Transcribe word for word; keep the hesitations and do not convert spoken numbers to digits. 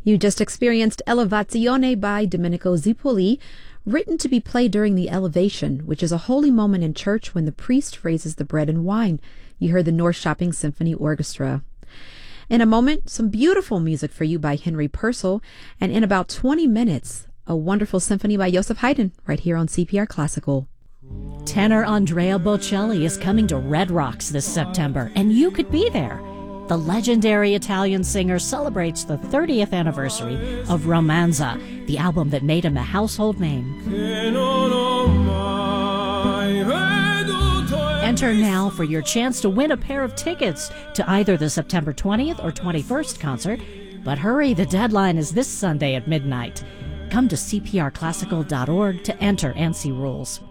You just experienced Elevazione by Domenico Zipoli, written to be played during the Elevation, which is a holy moment in church when the priest raises the bread and wine. You heard the North Shopping Symphony Orchestra. In a moment, some beautiful music for you by Henry Purcell, and in about twenty minutes, a wonderful symphony by Joseph Haydn, right here on C P R Classical. Tenor Andrea Bocelli is coming to Red Rocks this September, and you could be there. The legendary Italian singer celebrates the thirtieth anniversary of Romanza, the album that made him a household name. Enter now for your chance to win a pair of tickets to either the September twentieth or twenty-first concert. But hurry, the deadline is this Sunday at midnight. Come to C P R classical dot org to enter and see rules.